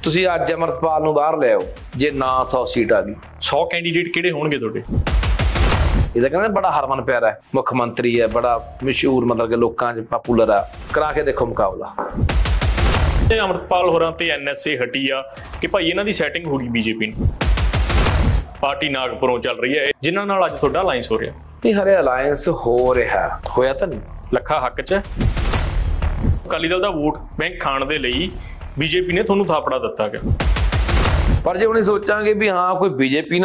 ਤੁਸੀਂ ਅੱਜ ਅਮਰਤਪਾਲ ਨੂੰ ਬਾਹਰ ਲੈ ਆਓ, ਜੇ ਨਾ 100 ਸੀਟ ਆ ਗਈ 100 ਕੈਂਡੀਡੇਟ ਕਿਹੜੇ ਹੋਣਗੇ ਤੁਹਾਡੇ? ਇਹਦਾ ਕਹਿੰਦੇ ਬੜਾ ਹਰਮਨ ਪਿਆਰਾ ਹੈ, ਮੁੱਖ ਮੰਤਰੀ ਹੈ, ਬੜਾ ਮਸ਼ਹੂਰ, ਮਤਲਬ ਕਿ ਲੋਕਾਂ 'ਚ ਪਪੂਲਰ ਆ। ਕਰਾ ਕੇ ਦੇਖੋ ਮੁਕਾਬਲਾ। ਤੇ ਅਮਰਤਪਾਲ ਹੋਰਾਂ ਤੇ ਐਨਐਸਏ ਹਟੀ ਆ ਕਿ ਭਾਈ ਇਹਨਾਂ ਦੀ ਸੈਟਿੰਗ ਹੋ ਗਈ ਬੀਜੇਪੀ ਨੂੰ। ਪਾਰਟੀ ਨਾਗਪੁਰੋਂ ਚੱਲ ਰਹੀ ਹੈ, ਜਿਨ੍ਹਾਂ ਨਾਲ ਅੱਜ ਤੁਹਾਡਾ ਅਲਾਈਅੰਸ ਹੋ ਰਿਹਾ। ਨਹੀਂ, ਹਰੇ ਅਲਾਇੰਸ ਹੋ ਰਿਹਾ, ਹੋਇਆ ਤਾਂ ਨਹੀਂ। ਲੱਖਾ ਹੱਕ 'ਚ ਅਕਾਲੀ ਦਲ ਦਾ ਵੋਟ ਬੈਂਕ ਖਾਣ ਦੇ ਲਈ ਬੀਜੇਪੀ ਨੇ ਤੁਹਾਨੂੰ ਥਾਪੜਾ ਦਿੱਤਾ ਗਿਆ। ਪਰ ਜੇ ਹੁਣ ਸੋਚਾਂਗੇ ਵੀ ਹਾਂ ਕੋਈ ਬੀਜੇਪੀ